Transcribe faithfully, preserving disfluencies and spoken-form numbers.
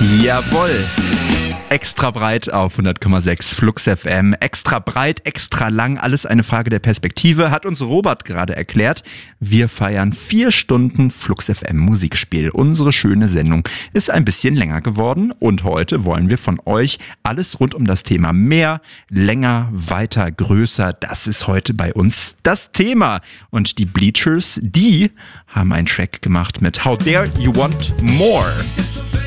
Jawohl. Extra breit auf hundert Komma sechs Flux F M. Extra breit, extra lang, alles eine Frage der Perspektive, hat uns Robert gerade erklärt. Wir feiern vier Stunden Flux F M Musikspiel. Unsere schöne Sendung ist ein bisschen länger geworden und heute wollen wir von euch alles rund um das Thema mehr, länger, weiter, größer. Das ist heute bei uns das Thema. Und die Bleachers, die haben einen Track gemacht mit How Dare You Want More.